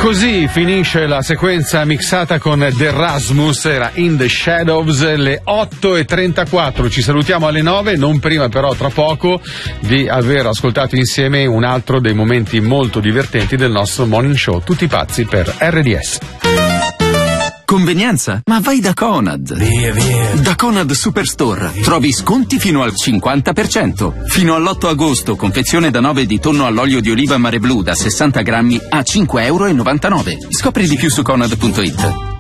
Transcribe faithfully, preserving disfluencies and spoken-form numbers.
Così finisce la sequenza mixata con The Rasmus, era In the Shadows, le otto e trentaquattro. Ci salutiamo alle nove, non prima però tra poco di aver ascoltato insieme un altro dei momenti molto divertenti del nostro morning show. Tutti pazzi per R D S. Convenienza? Ma vai da Conad. Via, via. Da Conad Superstore trovi sconti fino al cinquanta per cento. Fino all'otto agosto, confezione da nove di tonno all'olio di oliva Mare Blu da sessanta grammi a cinque e novantanove euro. Scopri di più su conad punto it.